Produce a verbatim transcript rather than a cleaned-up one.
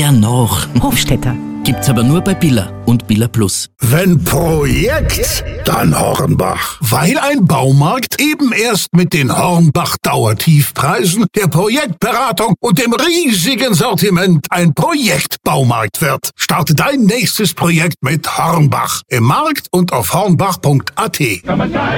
gern nach. Hofstetter. Gibt's aber nur bei Billa und Billa Plus. Wenn Projekt, dann Hornbach. Weil ein Baumarkt eben erst mit den Hornbach-Dauertiefpreisen, der Projektberatung und dem riesigen Sortiment ein Projektbaumarkt wird. Starte dein nächstes Projekt mit Hornbach. Im Markt und auf hornbach punkt a t.